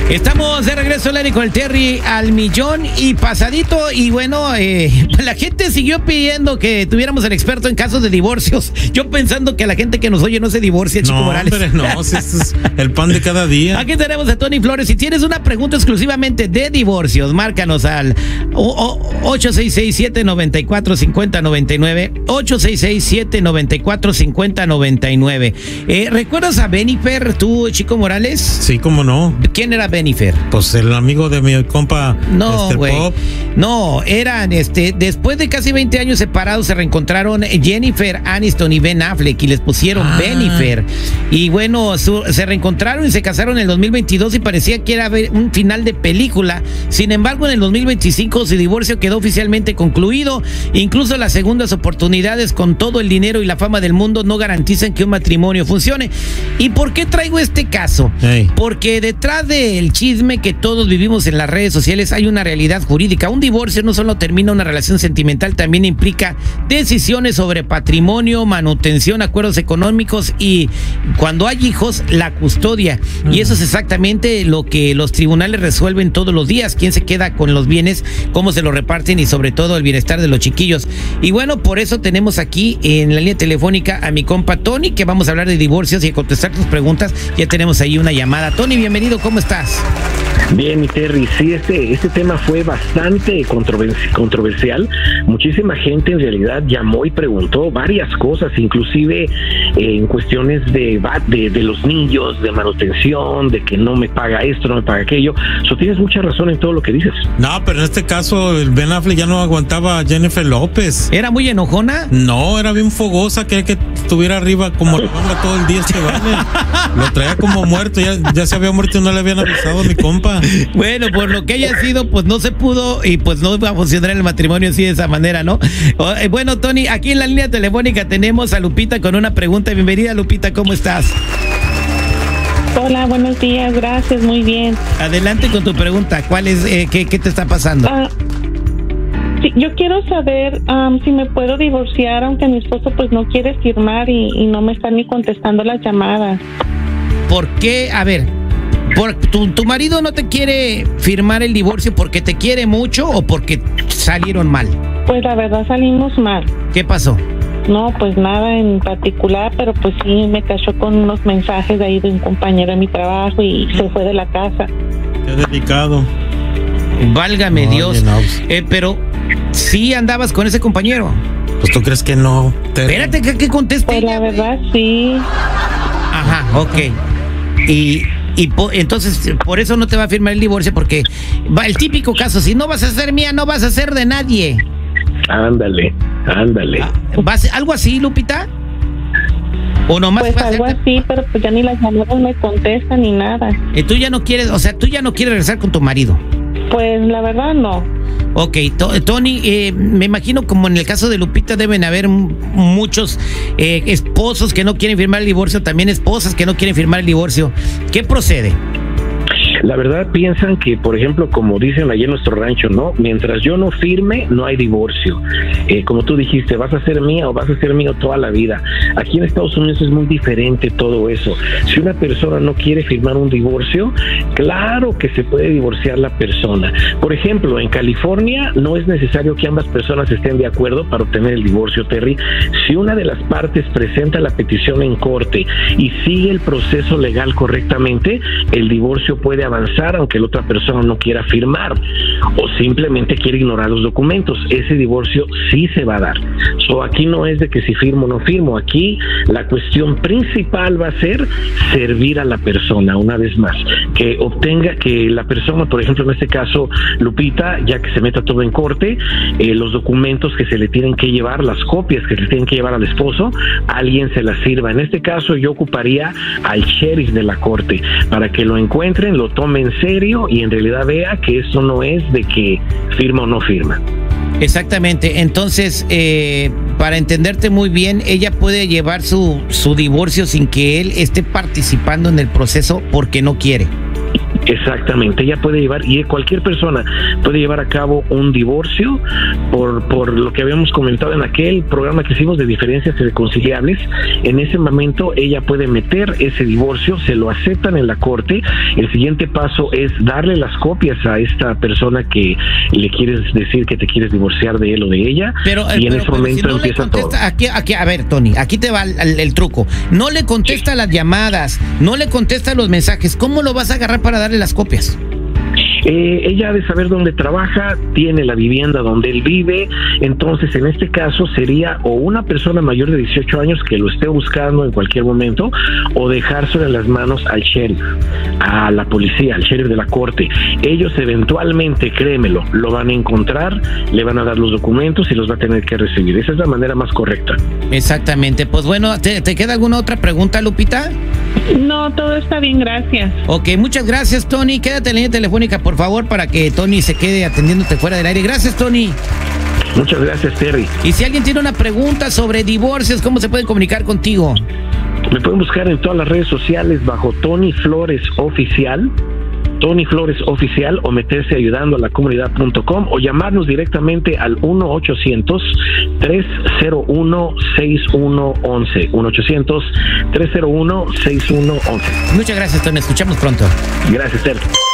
Estamos de regreso, Larry, con el Terry al millón y pasadito. Y bueno, la gente siguió pidiendo que tuviéramos al experto en casos de divorcios. Yo pensando que a la gente que nos oye no se divorcia, Chico Morales. No, si este es el pan de cada día. Aquí tenemos a Tony Flores. Si tienes una pregunta exclusivamente de divorcios, márcanos al 866-794-5099. 866-794-5099. ¿Recuerdas a Benifer, tú, Chico Morales? Sí, cómo no. ¿Quién era Benifer? Pues el amigo de mi compa, no, güey. Pop. No, eran, después de casi 20 años separados, se reencontraron Jennifer Aniston y Ben Affleck y les pusieron Benifer. Y bueno, se reencontraron y se casaron en el 2022 y parecía que era un final de película. Sin embargo, en el 2025 su divorcio quedó oficialmente concluido. Incluso las segundas oportunidades, con todo el dinero y la fama del mundo, no garantizan que un matrimonio funcione. ¿Y por qué traigo este caso? Porque detrás del chisme que todos vivimos en las redes sociales hay una realidad jurídica. Un divorcio no solo termina una relación sentimental, también implica decisiones sobre patrimonio, manutención, acuerdos económicos y, cuando hay hijos, la custodia. Y eso es exactamente lo que los tribunales resuelven todos los días: quién se queda con los bienes, cómo se los reparten y sobre todo el bienestar de los chiquillos. Y bueno, por eso tenemos aquí en la línea telefónica a mi compa Tony, que vamos a hablar de divorcios y a contestar tus preguntas. Ya tenemos ahí una llamada. Tony, bienvenido, ¿cómo estás? Bien, mi Terry, sí, este tema fue bastante controversial. Muchísima gente en realidad llamó y preguntó varias cosas, inclusive en cuestiones de los niños, de manutención, de que no me paga esto, no me paga aquello. Tienes mucha razón en todo lo que dices. No, pero en este caso el Ben Affleck ya no aguantaba a Jennifer López. ¿Era muy enojona? No, era bien fogosa, quería que estuviera arriba como la banda todo el día vale. Lo traía como muerto, ya se había muerto y no le habían avisado a mi compa. Bueno, por lo que haya sido, pues no se pudo y pues no va a funcionar el matrimonio así de esa manera, ¿no? Bueno, Tony, aquí en la línea telefónica tenemos a Lupita con una pregunta. Bienvenida, Lupita, ¿cómo estás? Hola, buenos días, gracias, muy bien. Adelante con tu pregunta. ¿Cuál es, qué te está pasando? Sí, yo quiero saber si me puedo divorciar, aunque mi esposo pues no quiere firmar y no me está ni contestando las llamadas. ¿Por qué? A ver, ¿tu marido no te quiere firmar el divorcio porque te quiere mucho o porque salieron mal? Pues la verdad salimos mal. ¿Qué pasó? No, pues nada en particular, pero pues sí me cachó con unos mensajes de ahí de un compañero de mi trabajo y se fue de la casa. Qué delicado. Válgame Dios. Pero sí andabas con ese compañero. Pues tú crees que no. Espérate que conteste. Pues la verdad sí. Ajá, ok. Entonces, por eso no te va a firmar el divorcio, porque va el típico caso: si no vas a ser mía, no vas a ser de nadie. Ándale. ¿Algo así, Lupita? ¿O nomás pues algo así, pero pues ya ni las llamadas me contestan ni nada. ¿Y tú ya no quieres, tú ya no quieres regresar con tu marido? Pues la verdad no. Ok, Tony, me imagino como en el caso de Lupita deben haber muchos esposos que no quieren firmar el divorcio, también esposas que no quieren firmar el divorcio. ¿Qué procede? La verdad piensan que, por ejemplo, como dicen allí en nuestro rancho, ¿no? Mientras yo no firme, no hay divorcio. Como tú dijiste, vas a ser mía o vas a ser mío toda la vida. Aquí en Estados Unidos es muy diferente todo eso. Si una persona no quiere firmar un divorcio, claro que se puede divorciar la persona. Por ejemplo, en California no es necesario que ambas personas estén de acuerdo para obtener el divorcio, Terry. Si una de las partes presenta la petición en corte y sigue el proceso legal correctamente, el divorcio puede avanzar aunque la otra persona no quiera firmar o simplemente quiere ignorar los documentos. Ese divorcio sí se va a dar. Aquí no es de que si firmo o no firmo. Aquí la cuestión principal va a ser servir a la persona, una vez más, que obtenga que la persona, por ejemplo en este caso Lupita, ya que se meta todo en corte, los documentos que se le tienen que llevar, las copias que se le tienen que llevar al esposo, alguien se las sirva. En este caso yo ocuparía al sheriff de la corte para que lo encuentren, lo tome en serio y en realidad vea que esto no es de que firma o no firma. Exactamente. Entonces, para entenderte muy bien, ella puede llevar su divorcio sin que él esté participando en el proceso porque no quiere. Exactamente, ella puede llevar, y cualquier persona puede llevar a cabo un divorcio por lo que habíamos comentado en aquel programa que hicimos de diferencias irreconciliables. En ese momento ella puede meter ese divorcio, se lo aceptan en la corte. El siguiente paso es darle las copias a esta persona que le quieres decir que te quieres divorciar de él o de ella, y en ese momento si no empieza todo. Aquí, a ver, Tony, aquí te va el truco. No le contesta las llamadas, no le contesta los mensajes. ¿Cómo lo vas a agarrar para darle las copias? Ella ha de saber dónde trabaja, tiene la vivienda donde él vive. Entonces, en este caso sería o una persona mayor de 18 años que lo esté buscando en cualquier momento, o dejárselo en las manos al sheriff, a la policía, al sheriff de la corte. Ellos eventualmente, créemelo, lo van a encontrar, le van a dar los documentos y los va a tener que recibir. Esa es la manera más correcta. Exactamente. Pues bueno, ¿te queda alguna otra pregunta, Lupita? No, todo está bien, gracias. Ok, muchas gracias, Tony. Quédate en la línea telefónica, por favor, para que Tony se quede atendiéndote fuera del aire. Gracias, Tony. Muchas gracias, Terry. Y si alguien tiene una pregunta sobre divorcios, ¿cómo se pueden comunicar contigo? Me pueden buscar en todas las redes sociales bajo Tony Flores Oficial, o meterse ayudando a la comunidad.com, o llamarnos directamente al 1-800-301-6111. 1-800-301-6111. Muchas gracias, Tony. Escuchamos pronto. Gracias, Terry.